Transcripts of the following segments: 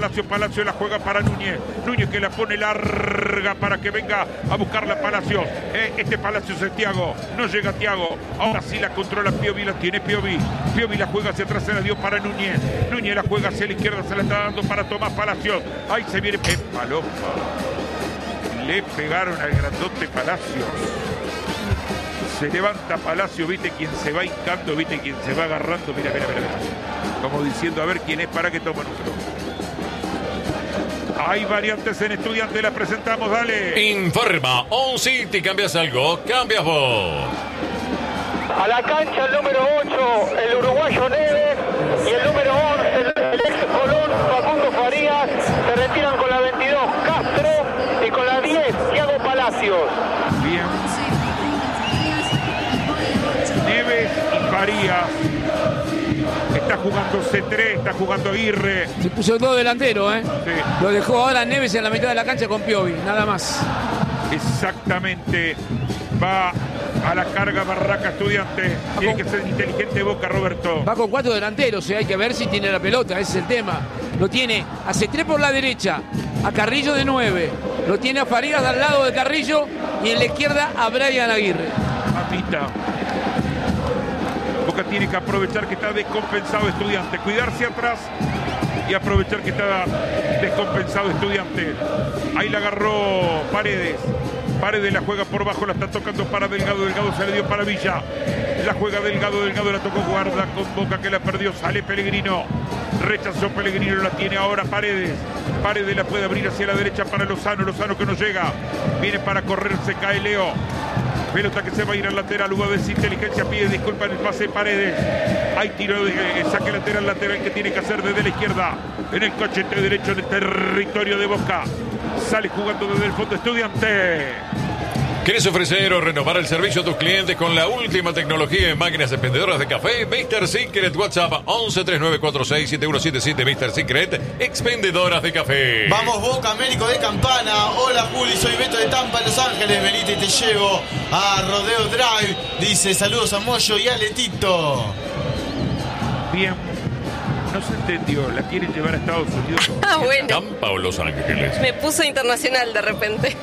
Palacio la juega para Núñez. Núñez que la pone larga para que venga a buscarla Palacios. Este Palacios es Thiago. No llega Thiago. Ahora sí la controla Piovi. La tiene Piovi. Piovi la juega hacia atrás. Se la dio para Núñez. Núñez la juega hacia la izquierda. Se la está dando para Tomás Palacios. Ahí se viene Paloma. Le pegaron al grandote Palacios. Se levanta Palacio. Viste quien se va hincando. Viste quien se va agarrando. Mira. Como diciendo a ver quién es para que toma nosotros. Hay variantes en Estudiantes, la presentamos, dale. Informa, On-City, ¿cambias algo? Cambias vos. A la cancha el número 8, el uruguayo Neves, y el número 11, el ex Colón, Facundo Farías. Se retiran con la 22, Castro, y con la 10, Thiago Palacios. Bien. Neves y Farías. Está jugando C3, está jugando Aguirre. Se puso dos delanteros, ¿eh? Sí. Lo dejó ahora Neves en la mitad de la cancha con Piovi, nada más. Exactamente. Va a la carga Barraca Estudiantes. Tiene que ser inteligente Boca, Roberto. Va con 4 delanteros, hay que ver si tiene la pelota, ese es el tema. Lo tiene a C3 por la derecha, a Carrillo de 9. Lo tiene a Farías al lado de Carrillo y en la izquierda a Brian Aguirre. Papita. Boca tiene que aprovechar que está descompensado Estudiante, cuidarse atrás y aprovechar que está descompensado Estudiante. Ahí la agarró Paredes. Paredes la juega por bajo, la está tocando para Delgado. Delgado se le dio para Villa. La juega Delgado. Delgado la tocó Guarda con Boca que la perdió. Sale Pellegrino. Rechazó Pellegrino, la tiene ahora Paredes. Paredes la puede abrir hacia la derecha para Lozano. Lozano que no llega. Viene para correr, se cae Leo. Pelota que se va a ir al lateral. Hubo desinteligencia, pide disculpa en el pase de Paredes. Hay tiro de saque lateral que tiene que hacer desde la izquierda. En el cachete derecho del territorio de Boca. Sale jugando desde el fondo Estudiante. ¿Quieres ofrecer o renovar el servicio a tus clientes con la última tecnología en máquinas expendedoras de café? Mr. Secret, WhatsApp 1139467177. Mr. Secret, expendedoras de café. Vamos Boca, Américo de Campana. Hola Juli, soy Beto de Tampa, Los Ángeles. Venite y te llevo a Rodeo Drive. Dice saludos a Moyo y a Letito. Bien. No se entendió, la quieren llevar a Estados Unidos. Bueno. Tampa o Los Ángeles. Me puso internacional de repente.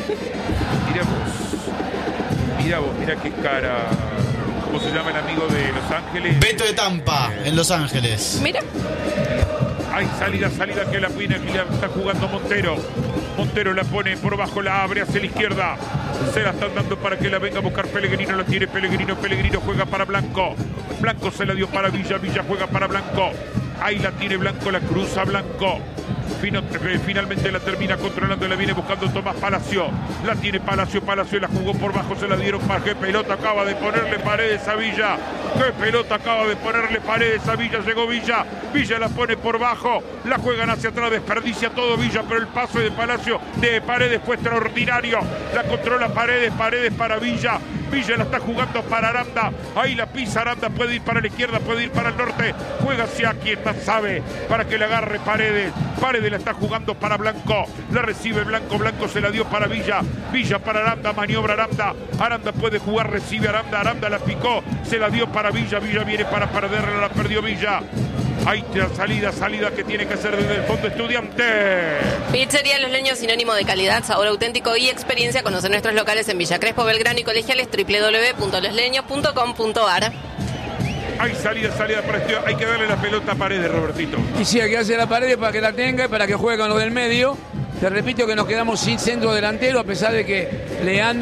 Mira vos, mira qué cara. ¿Cómo se llama el amigo de Los Ángeles? Beto de Tampa, en Los Ángeles. Mira. Hay salida que la pina, que la está jugando Montero. Montero la pone por bajo, la abre hacia la izquierda. Se la están dando para que la venga a buscar Pellegrino. La tiene Pellegrino. Pellegrino juega para Blanco. Blanco se la dio para Villa. Villa juega para Blanco. Ahí la tiene Blanco, la cruza Blanco. Finalmente la termina controlando, la viene buscando Tomás Palacio. La tiene Palacio la jugó por bajo, se la dieron para qué pelota acaba de ponerle Paredes a Villa. Qué pelota acaba de ponerle Paredes a Villa, llegó Villa. Villa la pone por bajo, la juegan hacia atrás, desperdicia todo Villa, pero el paso de Palacio de Paredes fue extraordinario. La controla Paredes para Villa. Villa la está jugando para Aranda. Ahí la pisa Aranda, puede ir para la izquierda, puede ir para el norte. Juega hacia quien más sabe para que le agarre Paredes. Paredes la está jugando para Blanco. La recibe Blanco. Blanco se la dio para Villa. Villa para Aranda, maniobra Aranda. Aranda puede jugar, recibe Aranda. Aranda la picó, se la dio para Villa. Villa viene para perderla, la perdió Villa. Hay salida que tiene que hacer desde el fondo Estudiante. Pizzería Los Leños, sinónimo de calidad, sabor auténtico y experiencia. Conoce nuestros locales en Villa Crespo, Belgrano y Colegiales, www.losleños.com.ar. Hay salida para Estudiante. Hay que darle la pelota a Paredes, Robertito. Y sí, hay que hacer la Paredes para que la tenga y para que juegue con lo del medio. Te repito que nos quedamos sin centro delantero, a pesar de que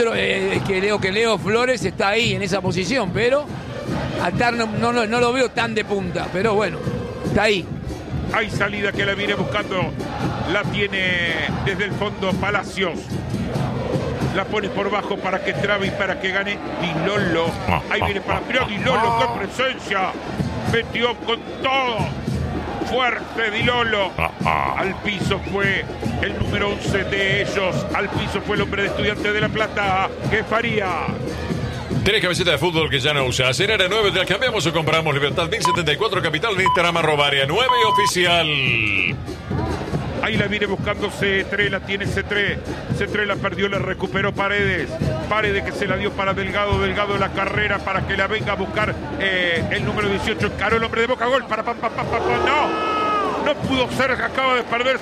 Leo Flores está ahí en esa posición, pero Altar no lo veo tan de punta, pero bueno, está ahí. Hay salida que la viene buscando. La tiene desde el fondo Palacios. La pone por bajo para que trabe y para que gane Di Lolo. Ahí viene para Di Lolo, qué presencia. Metió con todo. Fuerte Di Lolo. Al piso fue el número 11 de ellos. Al piso fue el hombre de Estudiantes de La Plata. ¿Qué faría? ¿Tenés camiseta de fútbol que ya no usas? En Área 9 te la cambiamos o compramos. Libertad 1074 Capital, en Instagram @Área 9 oficial. Ahí la viene buscando C3, la tiene C3. C3 la perdió, la recuperó Paredes. Paredes que se la dio para Delgado. Delgado la carrera para que la venga a buscar el número 18. Encaró el hombre de Boca, gol para no. No pudo ser, acaba de perder